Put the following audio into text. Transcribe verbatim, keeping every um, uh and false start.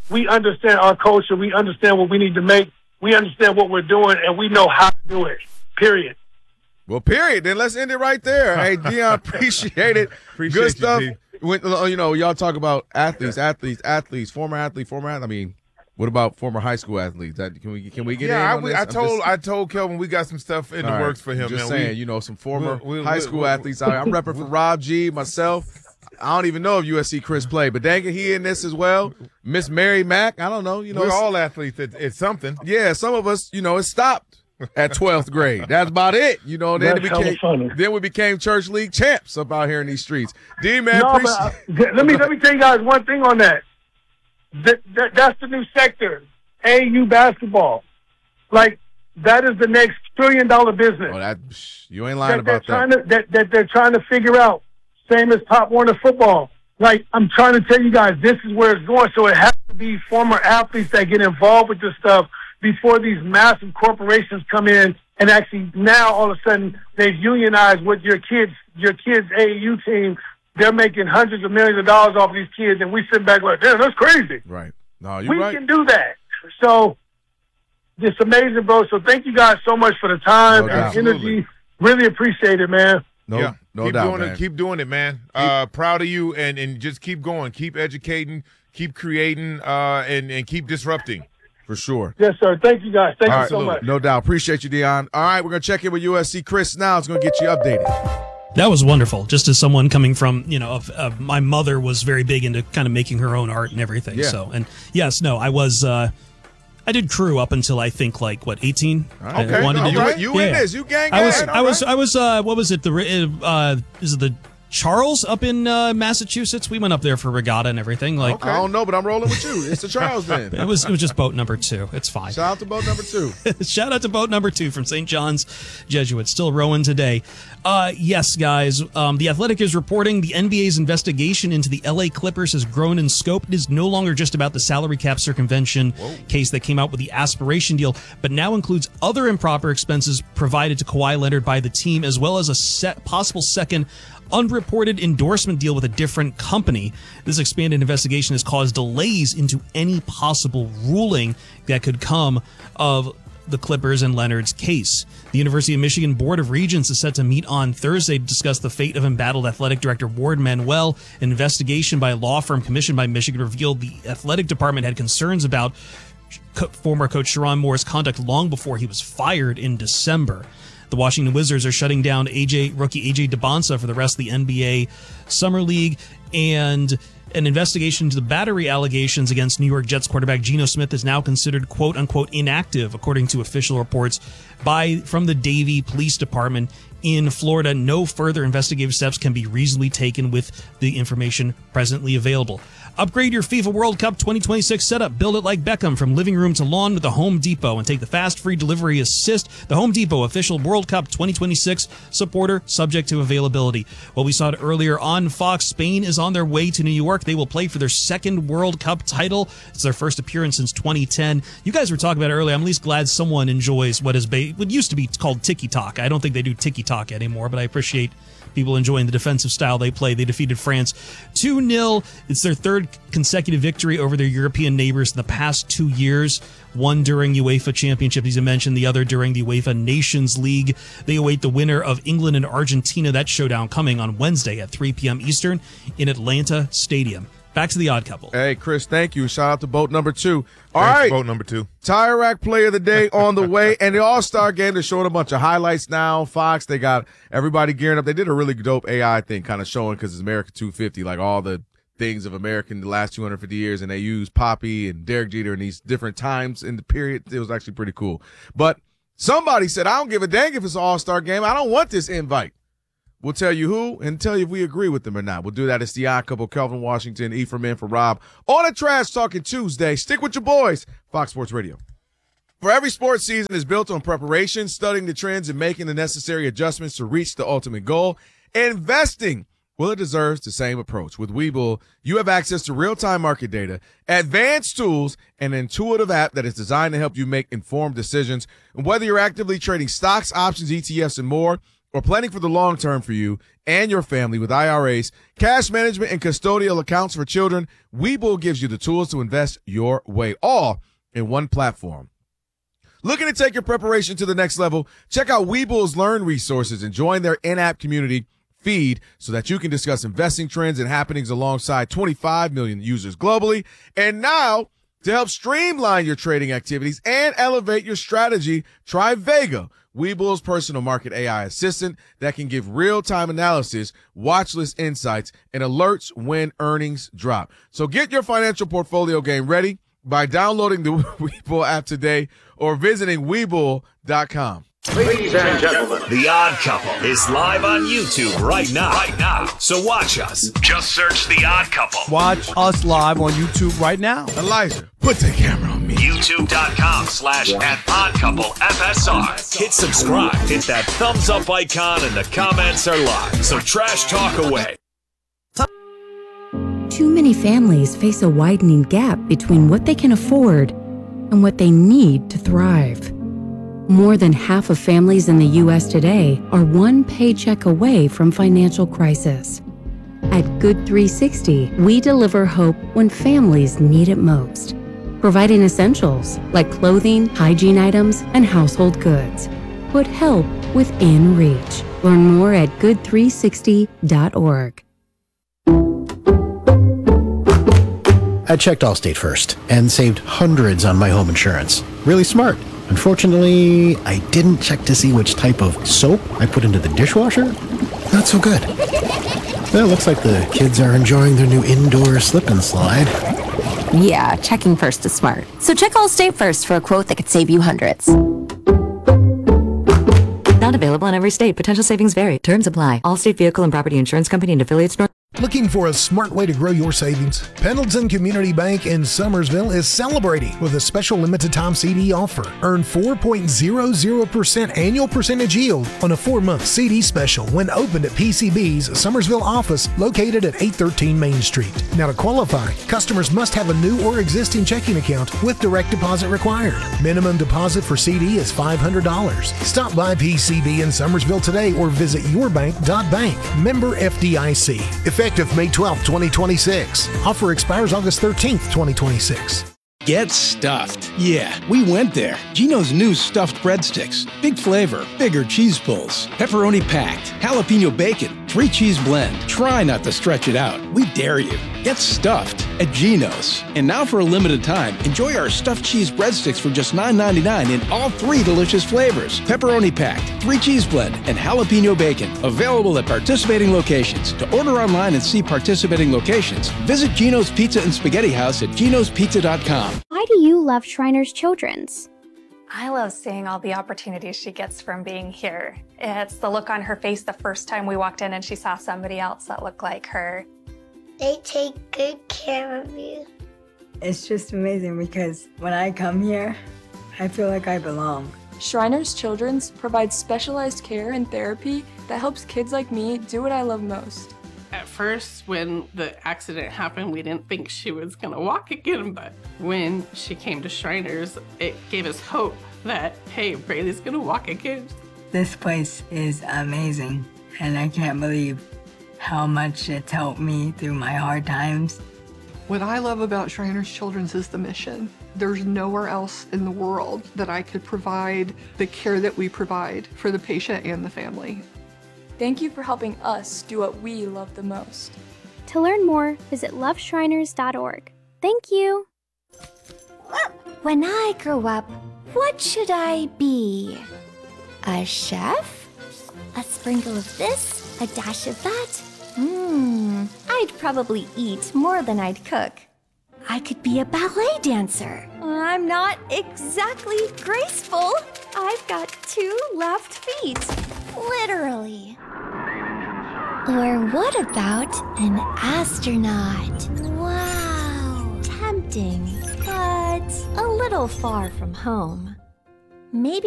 we understand our culture. We understand what we need to make. We understand what we're doing, and we know how to do it, period. Well, period. Then let's end it right there. Hey, Deion, appreciate it. Appreciate Good stuff. You, when, you know, y'all talk about athletes, athletes, athletes, former athlete, former athlete. I mean, what about former high school athletes? That, can we can we get yeah, in on I, this? I I'm told just, I told Kelvin we got some stuff in the right, works for him. Just man. saying, we, you know, some former we'll, we'll, high we'll, school we'll, athletes. I, I'm repping for Rob G, myself. I don't even know if U S C Chris played, but dang it, he in this as well. Miss Mary Mack, I don't know. You know, we're all athletes. It's, it's something. Yeah, some of us, you know, it stopped at twelfth grade. That's about it. You know, then, it became, then we became church league champs up out here in these streets. D, man, no, appreciate but, uh, let me let me tell you guys one thing on that. That, that. That's the new sector, A U basketball. Like, that is the next trillion-dollar business. Oh, that you ain't lying that about trying that. To, that. That they're trying to figure out. Same as Pop Warner football. Like, I'm trying to tell you guys, this is where it's going. So it has to be former athletes that get involved with this stuff before these massive corporations come in and actually now all of a sudden they've unionized with your kids, your kids' A A U team. They're making hundreds of millions of dollars off of these kids, and we sit back like, damn, that's crazy. Right. No, you're we right. can do that. So it's amazing, bro. So thank you guys so much for the time No and doubt. energy. Really appreciate it, man. No, yeah, no keep doubt, doing man. it. Keep doing it, man. Uh, proud of you, and, and just keep going. Keep educating. Keep creating, uh, and and keep disrupting. For sure. Yes, sir. Thank you, guys. Thank All you right, so much. No doubt. Appreciate you, Deion. All right, we're going to check in with U S C. Chris now is going to get you updated. That was wonderful. Just as someone coming from, you know, of, of my mother was very big into kind of making her own art and everything. Yeah. So, and yes, no, I was, uh, I did crew up until I think like what eighteen. All right. I Okay, wanted all to do right. it. You Yeah. in this? You gang gang. I was, all I was, right. I was. Uh, what was it? The uh, is it the Charles up in uh, Massachusetts? We went up there for regatta and everything. Like, I don't know, but I'm rolling with you. It's the Charles then. it was, it was just boat number two. It's fine. Shout out to boat number two. Shout out to boat number two from Saint John's Jesuit, still rowing today. Uh, yes, guys, um, The Athletic is reporting the N B A's investigation into the L A Clippers has grown in scope. It is no longer just about the salary cap circumvention Whoa. case that came out with the aspiration deal, but now includes other improper expenses provided to Kawhi Leonard by the team, as well as a set, possible second unreported endorsement deal with a different company. This expanded investigation has caused delays into any possible ruling that could come of the Clippers and Leonard's case. The University of Michigan Board of Regents is set to meet on Thursday to discuss the fate of embattled athletic director Ward Manuel. An investigation by a law firm commissioned by Michigan revealed the athletic department had concerns about co- former coach Sharon Moore's conduct long before he was fired in December. The Washington Wizards are shutting down A J rookie A J DeBonsa for the rest of the N B A Summer League, and an investigation into the battery allegations against New York Jets quarterback Geno Smith is now considered quote-unquote inactive, according to official reports by from the Davie Police Department in Florida. No further investigative steps can be reasonably taken with the information presently available. Upgrade your FIFA World Cup twenty twenty-six setup. Build it like Beckham from living room to lawn with the Home Depot and take the fast free delivery assist. The Home Depot official World Cup twenty twenty-six supporter, subject to availability. Well, we saw it earlier on Fox. Spain is on their way to New York. They will play for their second World Cup title. It's their first appearance since twenty ten. You guys were talking about it earlier. I'm at least glad someone enjoys what is ba- what used to be called tiki-taka. I don't think they do tiki-taka anymore, but I appreciate people enjoying the defensive style they play. They defeated France two nil. It's their third consecutive victory over their European neighbors in the past two years. One during UEFA Championship, as I mentioned, the other during the UEFA Nations League. They await the winner of England and Argentina. That showdown coming on Wednesday at three p.m. Eastern in Atlanta Stadium. Back to the Odd Couple. Hey, Chris, thank you. Shout out to boat number two. All Thanks, right. boat number two. Tire Rack Player of the Day on the way. And the All-Star Game, they're showing a bunch of highlights now. Fox, they got everybody gearing up. They did a really dope A I thing kind of showing because it's America two fifty, like all the things of America in the last two hundred fifty years. And they used Poppy and Derek Jeter in these different times in the period. It was actually pretty cool. But somebody said, I don't give a dang if it's an All-Star Game. I don't want this invite. We'll tell you who and tell you if we agree with them or not. We'll do that. It's the Odd Couple. Kelvin Washington, Ephraim in for Rob. On a Trash Talking Tuesday. Stick with your boys. Fox Sports Radio. For every sports season is built on preparation, studying the trends, and making the necessary adjustments to reach the ultimate goal. Investing, well, it deserves the same approach. With Webull, you have access to real-time market data, advanced tools, and an intuitive app that is designed to help you make informed decisions. And whether you're actively trading stocks, options, E T Fs, and more, or planning for the long term for you and your family with I R As, cash management, and custodial accounts for children, Webull gives you the tools to invest your way, all in one platform. Looking to take your preparation to the next level? Check out Webull's Learn resources and join their in-app community feed so that you can discuss investing trends and happenings alongside twenty-five million users globally. And now, to help streamline your trading activities and elevate your strategy, try Vega, Webull's personal market A I assistant that can give real-time analysis, watch list insights, and alerts when earnings drop. So get your financial portfolio game ready by downloading the Webull app today or visiting Webull dot com. Ladies and gentlemen, The Odd Couple is live on YouTube right now. Right now. So watch us. Just search The Odd Couple. Watch us live on YouTube right now. Elijah, put the camera on me. YouTube.com slash at Odd Couple F S R. Hit subscribe. Hit that thumbs up icon and the comments are live. So trash talk away. Too many families face a widening gap between what they can afford and what they need to thrive. More than half of families in the U S today are one paycheck away from financial crisis. At Good three sixty, we deliver hope when families need it most, providing essentials like clothing, hygiene items, and household goods. Put help within reach. Learn more at good three sixty dot org. I checked Allstate first and saved hundreds on my home insurance. Really smart. Unfortunately, I didn't check to see which type of soap I put into the dishwasher. Not so good. Well, it looks like the kids are enjoying their new indoor slip and slide. Yeah, checking first is smart. So check Allstate first for a quote that could save you hundreds. Not available in every state. Potential savings vary. Terms apply. Allstate Vehicle and Property Insurance Company and affiliates. North. Looking for a smart way to grow your savings? Pendleton Community Bank in Summersville is celebrating with a special limited time C D offer. Earn four point zero zero percent annual percentage yield on a four-month C D special when opened at P C B's Summersville office located at eight thirteen Main Street. Now to qualify, customers must have a new or existing checking account with direct deposit required. Minimum deposit for C D is five hundred dollars. Stop by P C B in Summersville today or visit your bank dot bank. Member F D I C. Effective May twelfth, twenty twenty-six. Offer expires August thirteenth, twenty twenty-six. Get stuffed. Yeah, we went there. Gino's new stuffed breadsticks. Big flavor, bigger cheese pulls, pepperoni packed, jalapeno bacon, three cheese blend. Try not to stretch it out. We dare you. Get stuffed at Gino's. And now for a limited time, enjoy our stuffed cheese breadsticks for just nine ninety-nine in all three delicious flavors. Pepperoni packed, three cheese blend, and jalapeno bacon. Available at participating locations. To order online and see participating locations, visit Gino's Pizza and Spaghetti House at ginos pizza dot com. Why do you love Shriners Children's? I love seeing all the opportunities she gets from being here. It's the look on her face the first time we walked in and she saw somebody else that looked like her. They take good care of you. It's just amazing because when I come here, I feel like I belong. Shriners Children's provides specialized care and therapy that helps kids like me do what I love most. At first, when the accident happened, we didn't think she was gonna walk again, but when she came to Shriners, it gave us hope that, hey, Braylee's gonna walk again. This place is amazing, and I can't believe how much it's helped me through my hard times. What I love about Shriners Children's is the mission. There's nowhere else in the world that I could provide the care that we provide for the patient and the family. Thank you for helping us do what we love the most. To learn more, visit love shriners dot org. Thank you. When I grow up, what should I be? A chef? A sprinkle of this? A dash of that? Hmm, I'd probably eat more than I'd cook. I could be a ballet dancer. I'm not exactly graceful. I've got two left feet. Literally. Or what about an astronaut? Wow. Tempting, but a little far from home. Maybe